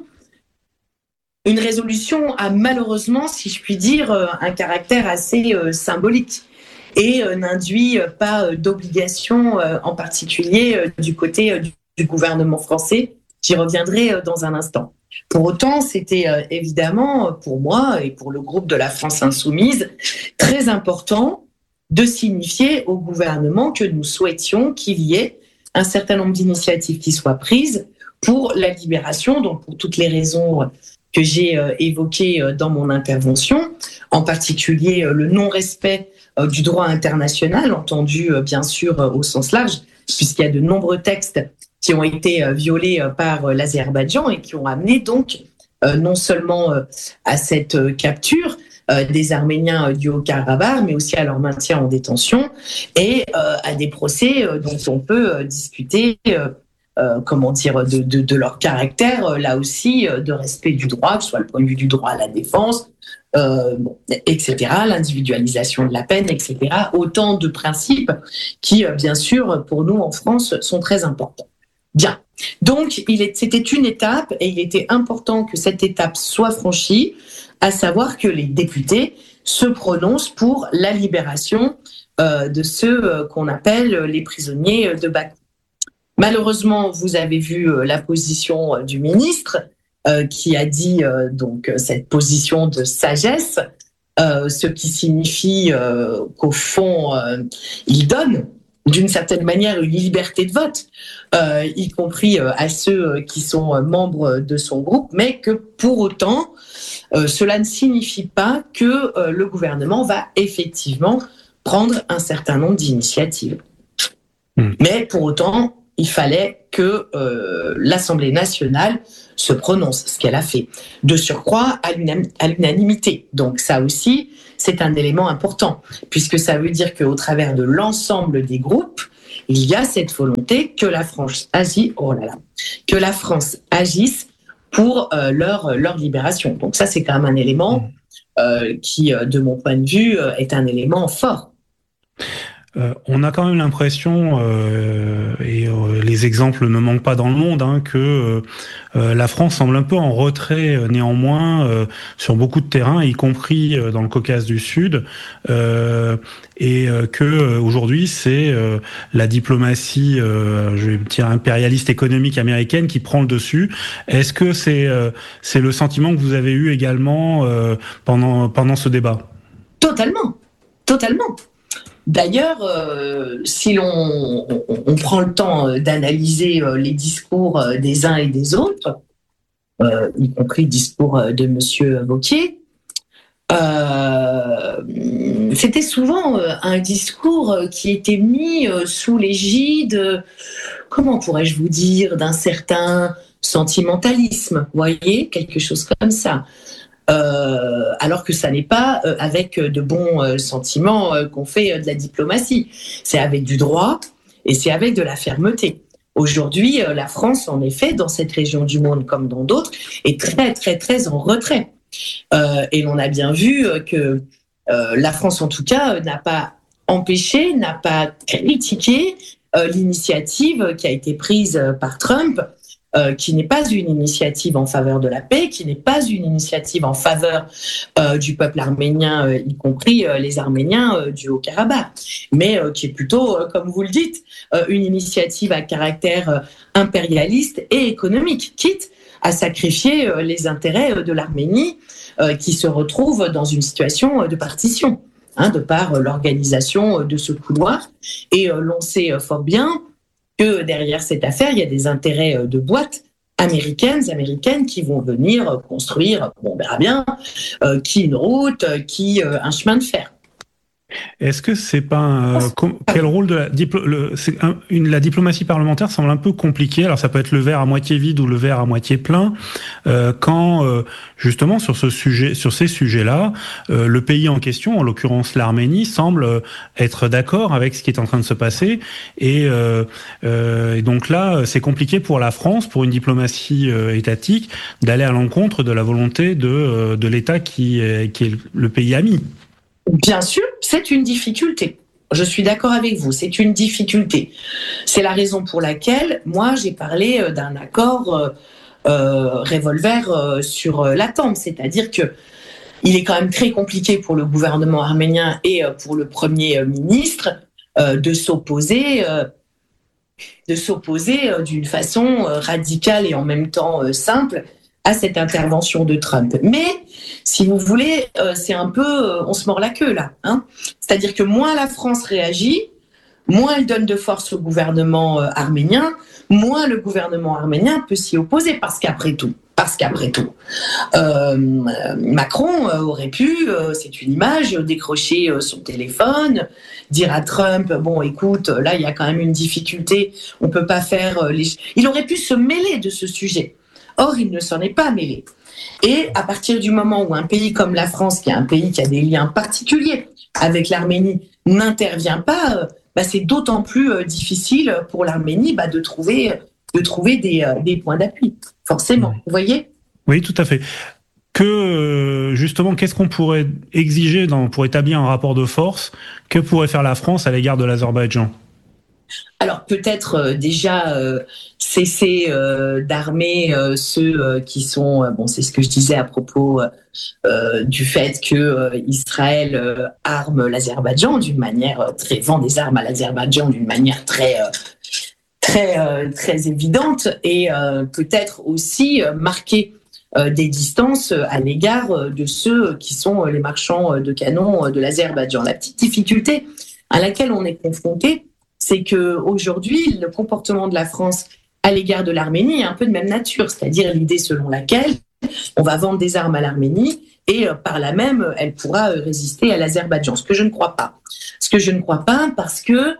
Une résolution a malheureusement, si je puis dire, un caractère assez symbolique et n'induit pas d'obligation, en particulier du côté du gouvernement français. J'y reviendrai dans un instant. Pour autant, c'était évidemment pour moi et pour le groupe de la France Insoumise très important de signifier au gouvernement que nous souhaitions qu'il y ait un certain nombre d'initiatives qui soient prises pour la libération, donc pour toutes les raisons que j'ai évoqué dans mon intervention, en particulier le non-respect du droit international, entendu bien sûr au sens large, puisqu'il y a de nombreux textes qui ont été violés par l'Azerbaïdjan et qui ont amené donc non seulement à cette capture des Arméniens du Haut-Karabakh, mais aussi à leur maintien en détention et à des procès dont on peut discuter de leur caractère, là aussi, de respect du droit, que ce soit le point de vue du droit à la défense, etc., l'individualisation de la peine, etc. Autant de principes qui, bien sûr, pour nous en France, sont très importants. Bien. Donc, c'était une étape et il était important que cette étape soit franchie, à savoir que les députés se prononcent pour la libération de ceux qu'on appelle les prisonniers de Bakou. Malheureusement, vous avez vu la position du ministre qui a dit donc cette position de sagesse, ce qui signifie qu'au fond, il donne d'une certaine manière une liberté de vote, y compris à ceux qui sont membres de son groupe, mais que pour autant, cela ne signifie pas que le gouvernement va effectivement prendre un certain nombre d'initiatives. Mais pour autant, il fallait que l'Assemblée nationale se prononce, ce qu'elle a fait. De surcroît, à l'unanimité. Donc ça aussi, c'est un élément important, puisque ça veut dire qu'au travers de l'ensemble des groupes, il y a cette volonté que la France agisse pour leur libération. Donc ça, c'est quand même un élément qui, de mon point de vue, est un élément fort. On a quand même l'impression, et les exemples ne manquent pas dans le monde, que la France semble un peu en retrait néanmoins sur beaucoup de terrains, y compris dans le Caucase du Sud, et que aujourd'hui c'est la diplomatie, je vais dire impérialiste économique américaine qui prend le dessus. Est-ce que c'est le sentiment que vous avez eu également pendant ce débat ? Totalement. D'ailleurs, si l'on prend le temps d'analyser les discours des uns et des autres, y compris le discours de Monsieur Wauquiez, c'était souvent un discours qui était mis sous l'égide, comment pourrais-je vous dire, d'un certain sentimentalisme, vous voyez, quelque chose comme ça. Alors que ça n'est pas avec de bons sentiments qu'on fait de la diplomatie. C'est avec du droit et c'est avec de la fermeté. Aujourd'hui, la France, en effet, dans cette région du monde comme dans d'autres, est très, très, très en retrait. Et l'on a bien vu que la France, en tout cas, n'a pas empêché, n'a pas critiqué l'initiative qui a été prise par Trump, qui n'est pas une initiative en faveur de la paix, qui n'est pas une initiative en faveur du peuple arménien, y compris les Arméniens du Haut-Karabakh, mais qui est plutôt, comme vous le dites, une initiative à caractère impérialiste et économique, quitte à sacrifier les intérêts de l'Arménie, qui se retrouve dans une situation de partition, de par l'organisation de ce couloir. Et l'on sait fort bien que derrière cette affaire, il y a des intérêts de boîtes américaines qui vont venir construire, on verra bien, qui une route, qui un chemin de fer. Est-ce que c'est pas quel rôle de la diplomatie parlementaire semble un peu compliqué. Alors ça peut être le verre à moitié vide ou le verre à moitié plein quand justement sur ces sujets-là, le pays en question, en l'occurrence l'Arménie, semble être d'accord avec ce qui est en train de se passer et donc là c'est compliqué pour la France, pour une diplomatie étatique, d'aller à l'encontre de la volonté de l'État qui est le pays ami. Bien sûr, c'est une difficulté. Je suis d'accord avec vous, c'est une difficulté. C'est la raison pour laquelle, moi, j'ai parlé d'un accord revolver sur la tempe. C'est-à-dire que il est quand même très compliqué pour le gouvernement arménien et pour le Premier ministre de s'opposer d'une façon radicale et en même temps simple à cette intervention de Trump. Mais, si vous voulez, c'est un peu... on se mord la queue, là. C'est-à-dire que moins la France réagit, moins elle donne de force au gouvernement arménien, moins le gouvernement arménien peut s'y opposer, parce qu'après tout, Macron aurait pu, c'est une image, décrocher son téléphone, dire à Trump, bon, écoute, là, il y a quand même une difficulté, on peut pas faire... Il aurait pu se mêler de ce sujet. Or, il ne s'en est pas mêlé. Et à partir du moment où un pays comme la France, qui est un pays qui a des liens particuliers avec l'Arménie, n'intervient pas, c'est d'autant plus difficile pour l'Arménie de trouver des points d'appui, forcément. Vous voyez ? Oui, tout à fait. Justement, qu'est-ce qu'on pourrait exiger pour établir un rapport de force ? Que pourrait faire la France à l'égard de l'Azerbaïdjan ? Alors peut-être déjà cesser d'armer ceux qui sont... c'est ce que je disais à propos du fait que Israël arme l'Azerbaïdjan d'une manière vend des armes à l'Azerbaïdjan d'une manière très évidente et peut-être aussi marquer des distances à l'égard de ceux qui sont les marchands de canons de l'Azerbaïdjan. La petite difficulté à laquelle on est confronté, c'est qu'aujourd'hui, le comportement de la France à l'égard de l'Arménie est un peu de même nature, c'est-à-dire l'idée selon laquelle on va vendre des armes à l'Arménie et par là même, elle pourra résister à l'Azerbaïdjan, ce que je ne crois pas. Ce que je ne crois pas parce que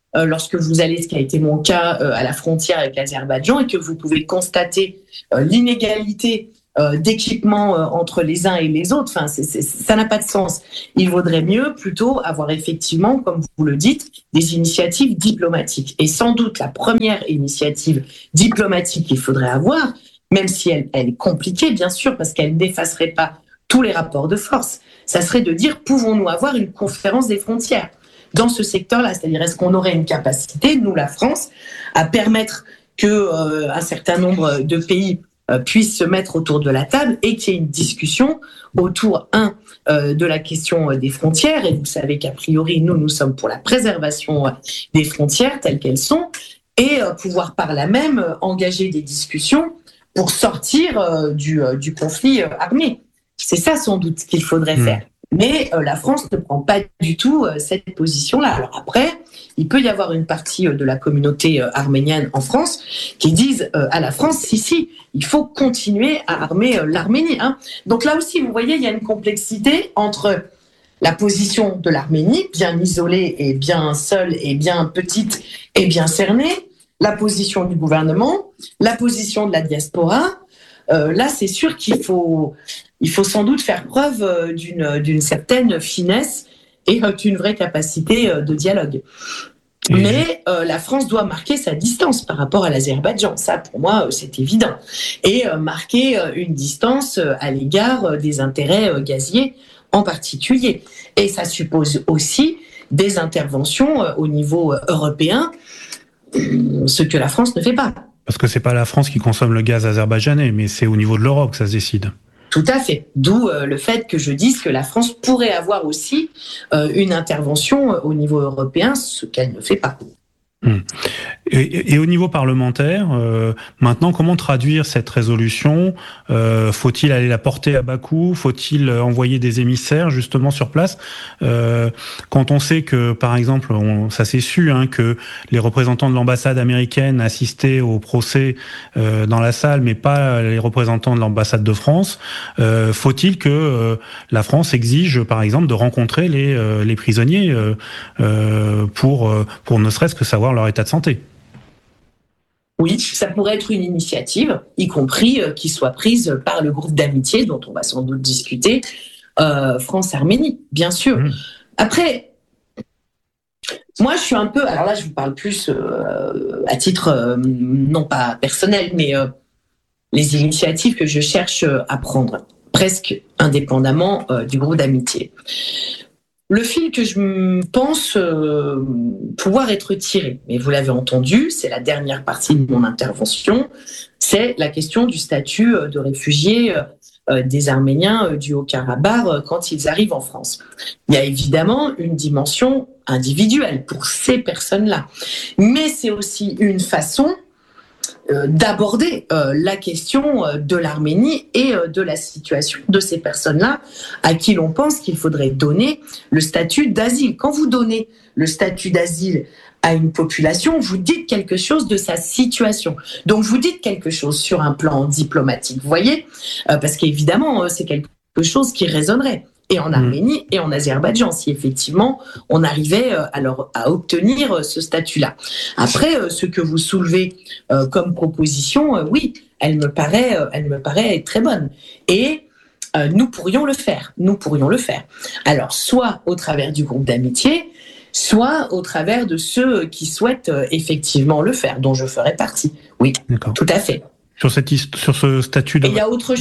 lorsque vous allez, ce qui a été mon cas, à la frontière avec l'Azerbaïdjan, et que vous pouvez constater l'inégalité d'équipement entre les uns et les autres. Enfin, ça n'a pas de sens. Il vaudrait mieux plutôt avoir effectivement, comme vous le dites, des initiatives diplomatiques. Et sans doute la première initiative diplomatique qu'il faudrait avoir, même si elle est compliquée, bien sûr, parce qu'elle n'effacerait pas tous les rapports de force, ça serait de dire, pouvons-nous avoir une conférence des frontières dans ce secteur-là? C'est-à-dire, est-ce qu'on aurait une capacité, nous, la France, à permettre que un certain nombre de pays puissent se mettre autour de la table et qu'il y ait une discussion autour, de la question des frontières. Et vous savez qu'a priori, nous sommes pour la préservation des frontières telles qu'elles sont, et pouvoir par là même engager des discussions pour sortir du conflit armé. C'est ça sans doute qu'il faudrait faire. Mais la France ne prend pas du tout cette position-là. Alors après, il peut y avoir une partie de la communauté arménienne en France qui disent à la France, si, il faut continuer à armer l'Arménie. Donc là aussi, vous voyez, il y a une complexité entre la position de l'Arménie, bien isolée et bien seule et bien petite et bien cernée, la position du gouvernement, la position de la diaspora. Là, c'est sûr qu'il faut sans doute faire preuve d'une certaine finesse et d'une vraie capacité de dialogue. Mais la France doit marquer sa distance par rapport à l'Azerbaïdjan. Ça, pour moi, c'est évident. Et marquer une distance à l'égard des intérêts gaziers en particulier. Et ça suppose aussi des interventions au niveau européen, ce que la France ne fait pas. Parce que c'est pas la France qui consomme le gaz azerbaïdjanais, mais c'est au niveau de l'Europe que ça se décide. Tout à fait. D'où le fait que je dise que la France pourrait avoir aussi une intervention au niveau européen, ce qu'elle ne fait pas. Et au niveau parlementaire, maintenant, comment traduire cette résolution? Faut-il aller la porter à Bakou? Faut-il envoyer des émissaires justement sur place? Quand on sait que, par exemple, ça s'est su, que les représentants de l'ambassade américaine assistaient au procès dans la salle, mais pas les représentants de l'ambassade de France, faut-il que la France exige, par exemple, de rencontrer les prisonniers pour ne serait-ce que savoir leur état de santé? Oui, ça pourrait être une initiative, y compris qui soit prise par le groupe d'amitié dont on va sans doute discuter, France-Arménie, bien sûr. Après, moi je suis un peu, alors là je vous parle plus à titre non pas personnel, mais les initiatives que je cherche à prendre, presque indépendamment du groupe d'amitié. Le fil que je pense pouvoir être tiré, mais vous l'avez entendu, c'est la dernière partie de mon intervention, c'est la question du statut de réfugiés des Arméniens du Haut-Karabakh quand ils arrivent en France. Il y a évidemment une dimension individuelle pour ces personnes-là, mais c'est aussi une façon d'aborder la question de l'Arménie et de la situation de ces personnes-là à qui l'on pense qu'il faudrait donner le statut d'asile. Quand vous donnez le statut d'asile à une population, vous dites quelque chose de sa situation. Donc vous dites quelque chose sur un plan diplomatique, vous voyez, parce qu'évidemment, c'est quelque chose qui résonnerait. Et en Arménie et en Azerbaïdjan, si effectivement on arrivait à obtenir ce statut-là. Après, ce que vous soulevez comme proposition, oui, elle me paraît être très bonne. Et nous pourrions le faire. Alors, soit au travers du groupe d'amitié, soit au travers de ceux qui souhaitent effectivement le faire, dont je ferai partie. Oui, d'accord. Tout à fait. Sur ce statut de... Et il y a autre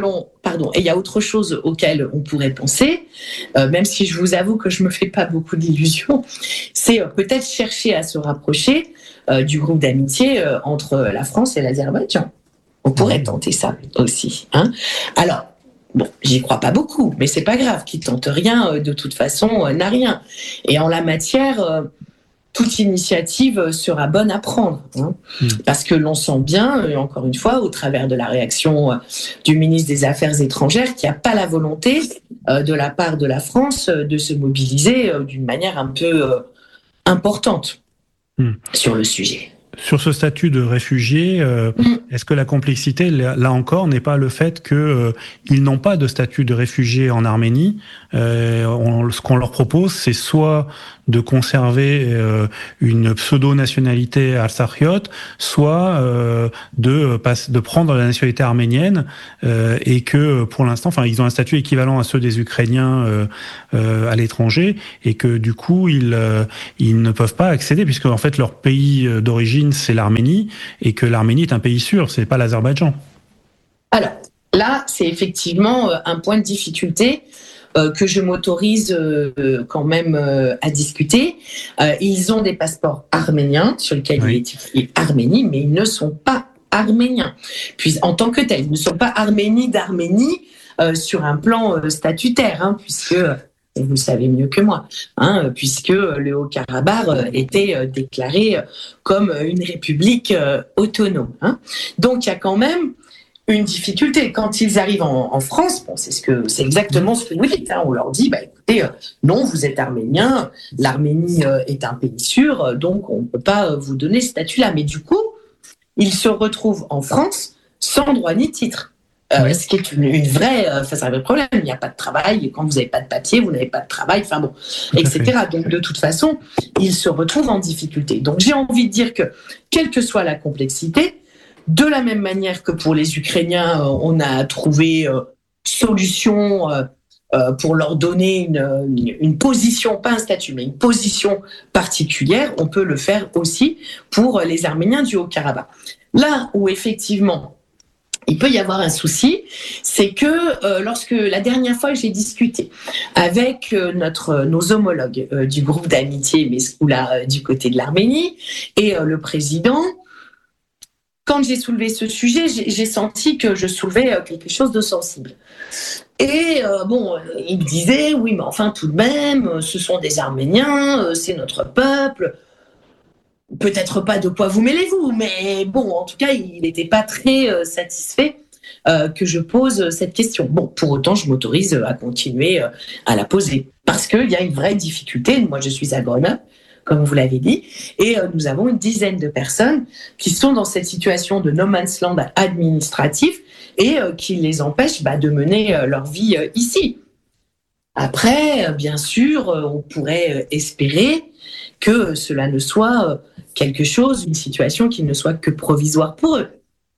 chose auquel on pourrait penser, même si je vous avoue que je me fais pas beaucoup d'illusions, c'est peut-être chercher à se rapprocher du groupe d'amitié entre la France et l'Azerbaïdjan. On pourrait tenter ça aussi. Alors, bon, j'y crois pas beaucoup, mais c'est pas grave. Qui tente rien, de toute façon, n'a rien. Et en la matière... toute initiative sera bonne à prendre, parce que l'on sent bien, encore une fois, au travers de la réaction du ministre des Affaires étrangères, qu'il n'y a pas la volonté de la part de la France de se mobiliser d'une manière un peu importante sur le sujet. Sur ce statut de réfugié, est-ce que la complexité, là encore, n'est pas le fait qu'ils n'ont pas de statut de réfugié en Arménie? Ce qu'on leur propose, c'est soit de conserver une pseudo-nationalité alsariote, soit de prendre la nationalité arménienne, et que pour l'instant, enfin, ils ont un statut équivalent à ceux des Ukrainiens à l'étranger, et que du coup, ils ne peuvent pas accéder, puisque en fait leur pays d'origine c'est l'Arménie, et que l'Arménie est un pays sûr, c'est pas l'Azerbaïdjan. Alors là, c'est effectivement un point de difficulté que je m'autorise quand même à discuter. Ils ont des passeports arméniens sur lesquels il est écrit Arménie, mais ils ne sont pas arméniens. Puis en tant que tels, ils ne sont pas Arménie d'Arménie sur un plan statutaire, hein, puisque et vous le savez mieux que moi, hein, puisque le Haut-Karabakh était déclaré comme une république autonome. Hein. Donc il y a quand même une difficulté. Quand ils arrivent en France, bon, c'est exactement ce que vous dites. Hein, on leur dit, écoutez, non, vous êtes arménien, l'Arménie est un pays sûr, donc on ne peut pas vous donner ce statut-là. Mais du coup, ils se retrouvent en France sans droit ni titre. Ce qui est une vraie, c'est un vrai problème. Il n'y a pas de travail. Quand vous n'avez pas de papier, vous n'avez pas de travail. Enfin bon, etc. Donc de toute façon, ils se retrouvent en difficulté. Donc j'ai envie de dire que, quelle que soit la complexité, de la même manière que pour les Ukrainiens, on a trouvé solution pour leur donner une position, pas un statut, mais une position particulière, on peut le faire aussi pour les Arméniens du Haut-Karabakh. Là où effectivement il peut y avoir un souci, c'est que lorsque la dernière fois j'ai discuté avec nos homologues du groupe d'amitié Meskoula du côté de l'Arménie et le président, quand j'ai soulevé ce sujet, j'ai senti que je soulevais quelque chose de sensible. Et il me disait, oui, mais enfin tout de même, ce sont des Arméniens, c'est notre peuple. Peut-être pas de quoi vous mêlez-vous, mais bon, en tout cas, il n'était pas très satisfait que je pose cette question. Bon, pour autant, je m'autorise à continuer à la poser parce qu'il y a une vraie difficulté. Moi, je suis à Grenoble, comme vous l'avez dit, et nous avons une dizaine de personnes qui sont dans cette situation de no man's land administratif et qui les empêche de mener leur vie ici. Après, bien sûr, on pourrait espérer que cela ne soit quelque chose, une situation qui ne soit que provisoire pour eux.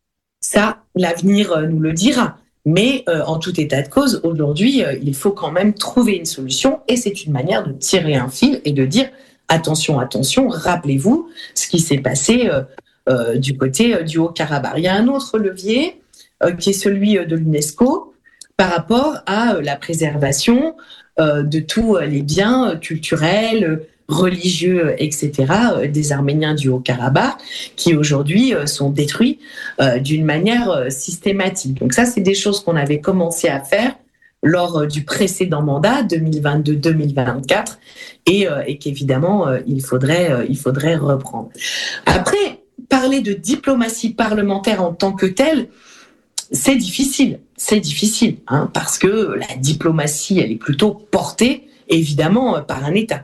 Ça, l'avenir nous le dira. Mais en tout état de cause, aujourd'hui, il faut quand même trouver une solution et c'est une manière de tirer un fil et de dire attention, attention, rappelez-vous ce qui s'est passé du côté du Haut-Karabakh. Il y a un autre levier qui est celui de l'UNESCO par rapport à la préservation de tous les biens culturels, religieux, etc., des Arméniens du Haut-Karabakh, qui aujourd'hui sont détruits d'une manière systématique. Donc ça, c'est des choses qu'on avait commencé à faire lors du précédent mandat, 2022-2024, et qu'évidemment, il faudrait reprendre. Après, parler de diplomatie parlementaire en tant que telle, c'est difficile, hein, parce que la diplomatie, elle est plutôt portée, évidemment, par un État.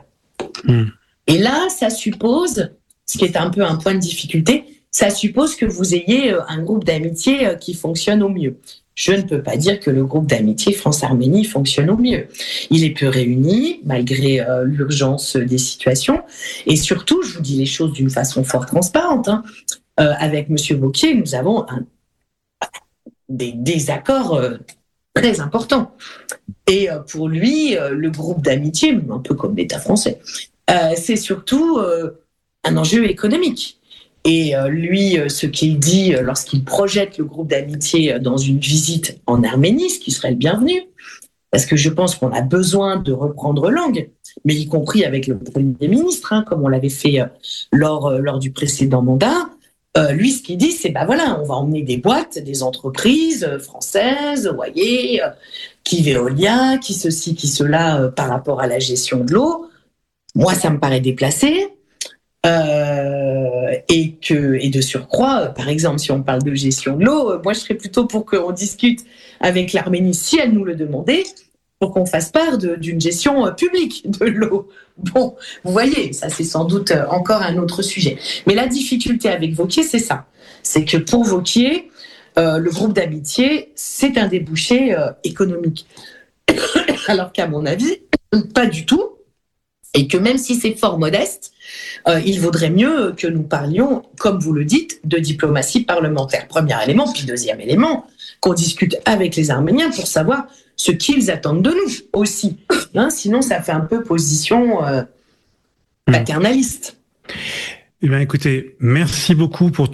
Et là, ça suppose, ce qui est un peu un point de difficulté, ça suppose que vous ayez un groupe d'amitié qui fonctionne au mieux. Je ne peux pas dire que le groupe d'amitié France-Arménie fonctionne au mieux. Il est peu réuni, malgré l'urgence des situations. Et surtout, je vous dis les choses d'une façon fort transparente, hein. Avec M. Wauquiez, nous avons des désaccords très importants. Et pour lui, le groupe d'amitié, un peu comme l'État français, c'est surtout un enjeu économique. Et lui, ce qu'il dit lorsqu'il projette le groupe d'amitié dans une visite en Arménie, ce qui serait le bienvenu, parce que je pense qu'on a besoin de reprendre langue, mais y compris avec le Premier ministre, hein, comme on l'avait fait lors du précédent mandat. Lui, ce qu'il dit, c'est on va emmener des boîtes, des entreprises françaises, vous voyez, qui Veolia, qui ceci, qui cela, par rapport à la gestion de l'eau. Moi, ça me paraît déplacé. Et de surcroît, par exemple, si on parle de gestion de l'eau, moi, je serais plutôt pour qu'on discute avec l'Arménie, si elle nous le demandait, pour qu'on fasse part d'une gestion publique de l'eau. Bon, vous voyez, ça c'est sans doute encore un autre sujet. Mais la difficulté avec Vauquier, c'est ça. C'est que pour Vauquier, le groupe d'amitié, c'est un débouché économique. Alors qu'à mon avis, pas du tout. Et que même si c'est fort modeste, il vaudrait mieux que nous parlions, comme vous le dites, de diplomatie parlementaire. Premier élément, puis deuxième élément, qu'on discute avec les Arméniens pour savoir ce qu'ils attendent de nous aussi. Sinon, ça fait un peu position paternaliste. Eh bien, écoutez, merci beaucoup pour